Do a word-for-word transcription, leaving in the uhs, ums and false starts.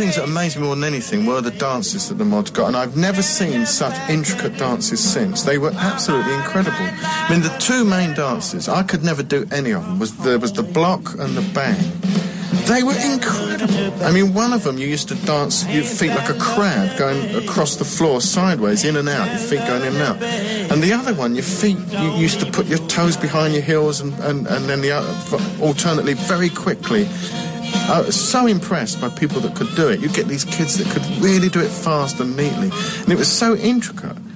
things that amazed me more than anything were the dances that the mods got, and I've never seen such intricate dances since. They were absolutely incredible. I mean, the two main dances, I could never do any of them. Was there was the block and the bang. They were incredible. I mean, one of them you used to dance your feet like a crab going across the floor sideways, in and out, your feet going in and out. And the other one, your feet, you used to put your toes behind your heels and, and, and then the other, alternately, very quickly. I was so impressed by people that could do it. You get these kids that could really do it fast and neatly. And it was so intricate.